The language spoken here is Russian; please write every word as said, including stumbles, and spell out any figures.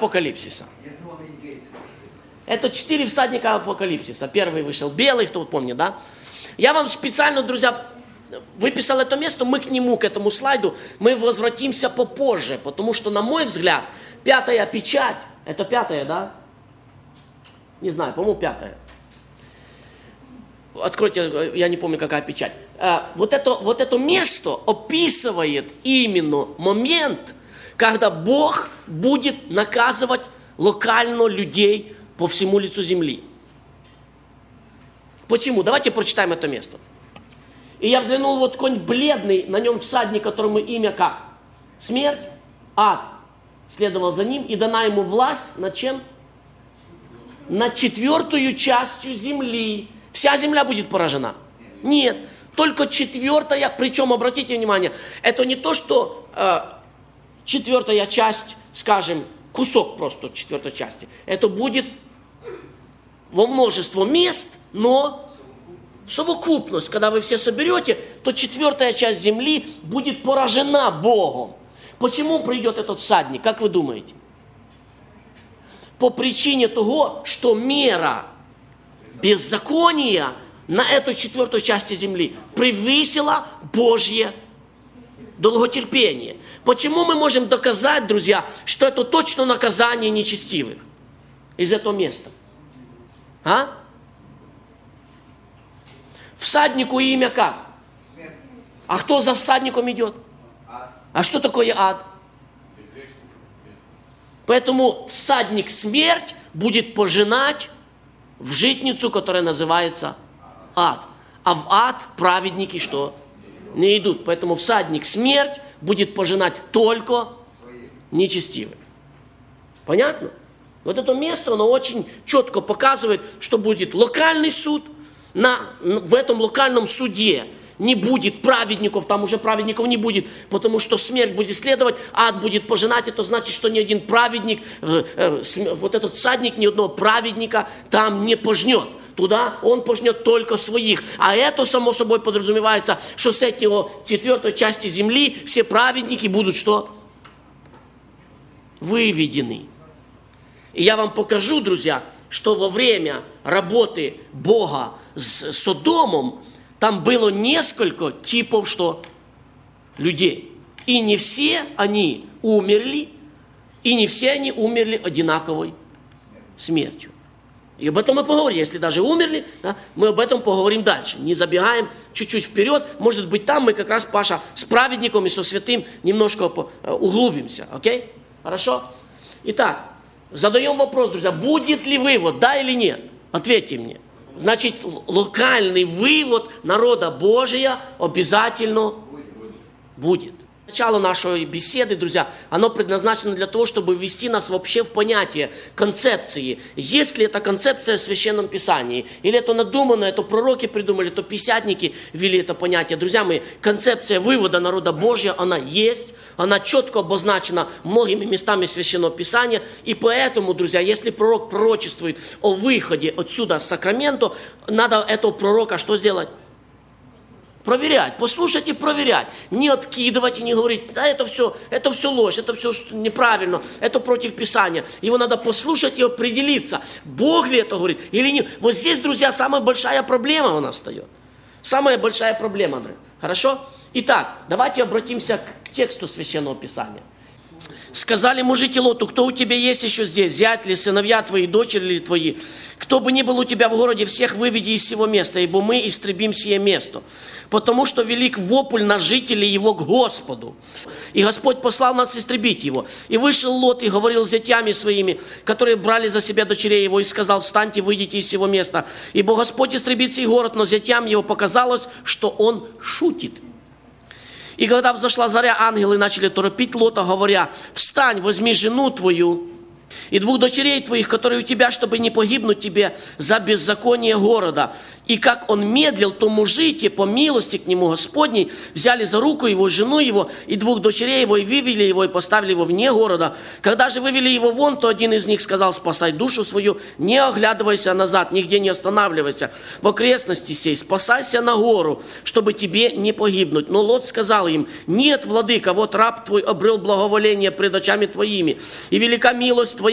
апокалипсиса. Это четыре всадника апокалипсиса. Первый вышел белый, кто вот помнит, да? Я вам специально, друзья, выписал это место, мы к нему, к этому слайду, мы возвратимся попозже, потому что, на мой взгляд, пятая печать, это пятая, да? Не знаю, по-моему, пятая. Откройте, я не помню, какая печать. Вот это, вот это место описывает именно момент, когда Бог будет наказывать локально людей по всему лицу земли. Почему? Давайте прочитаем это место. И я взглянул, вот конь бледный, на нем всадник, которому имя как? Смерть, ад. Следовал за ним, и дана ему власть над чем? Над четвертую частью земли. Вся земля будет поражена? Нет. Только четвертая, причем, обратите внимание, это не то, что э, четвертая часть, скажем, кусок просто четвертой части. Это будет во множество мест, но совокупность, когда вы все соберете, то четвертая часть земли будет поражена Богом. Почему придет этот всадник, как вы думаете? По причине того, что мера беззакония на эту четвертую часть земли превысила Божье долготерпение. Почему мы можем доказать, друзья, что это точно наказание нечестивых из этого места? А? Всаднику имя как? А кто за всадником идет? А что такое ад? Поэтому всадник смерть будет пожинать в житницу, которая называется ад. А в ад праведники что? Не идут. Поэтому всадник смерть будет пожинать только нечестивых. Понятно? Вот это место, оно очень четко показывает, что будет локальный суд. На, в этом локальном суде не будет праведников, там уже праведников не будет, потому что смерть будет следовать, ад будет пожинать. Это значит, что ни один праведник, э, э, вот этот всадник ни одного праведника там не пожнет. Туда он пожнет только своих. А это, само собой, подразумевается, что с этой четвертой части земли все праведники будут что? Выведены. И я вам покажу, друзья, что во время работы Бога с Содомом там было несколько типов что? Людей. И не все они умерли, и не все они умерли одинаковой смертью. И об этом мы поговорим. Если даже умерли, да, мы об этом поговорим дальше. Не забегаем чуть-чуть вперед. Может быть, там мы как раз, Паша, с праведником и со святым немножко углубимся. Окей? Хорошо? Итак, задаем вопрос, друзья. Будет ли вывод, да или нет? Ответьте мне. Значит, локальный вывод народа Божия обязательно будет. Начало нашей беседы, друзья, оно предназначено для того, чтобы ввести нас вообще в понятие концепции. Есть ли эта концепция в Священном Писании? Или это надумано, это пророки придумали, то писятники ввели это понятие. Друзья мои, концепция вывода народа Божия, она есть, она четко обозначена многими местами Священного Писания. И поэтому, друзья, если пророк пророчествует о выходе отсюда с Сакраменту, надо этого пророка что сделать? Проверять, послушать и проверять. Не откидывать и не говорить, да это все, это все ложь, это все неправильно, это против Писания. Его надо послушать и определиться, Бог ли это говорит или нет. Вот здесь, друзья, самая большая проблема у нас встает. Самая большая проблема, Андрей. Хорошо? Итак, давайте обратимся к тексту Священного Писания. Сказали мужики Лоту, кто у тебя есть еще здесь, зять ли, сыновья твои, дочери ли твои, кто бы ни был у тебя в городе, всех выведи из сего места, ибо мы истребим сие место. Потому что велик вопль на жителей его к Господу. И Господь послал нас истребить его. И вышел Лот и говорил с зятьями своими, которые брали за себя дочерей его, и сказал, встаньте, выйдите из сего места. Ибо Господь истребит сей город, но зятьям его показалось, что он шутит. И когда взошла заря, ангелы начали торопить Лота, говоря, встань, возьми жену твою и двух дочерей твоих, которые у тебя, чтобы не погибнуть тебе за беззаконие города. И как он медлил, то мужи те, по милости к нему Господней, взяли за руку его, жену его и двух дочерей его, и вывели его, и поставили его вне города. Когда же вывели его вон, то один из них сказал, спасай душу свою, не оглядывайся назад, нигде не останавливайся в окрестности сей, спасайся на гору, чтобы тебе не погибнуть. Но Лот сказал им, нет, владыка, вот раб твой обрел благоволение пред очами твоими, и велика милость твоя